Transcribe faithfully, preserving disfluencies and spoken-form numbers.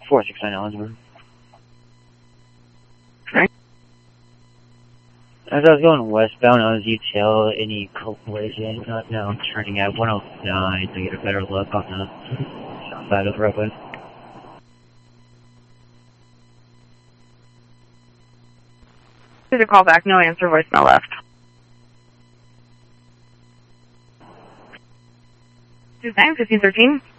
four six nine Ellensburg. Right. As I was going westbound on Z T L, any collision, uh, now I'm turning at one oh nine to get a better look on the south side of the roadway. Did a call back, no answer, voicemail left. Tuesday, fifteen thirteen.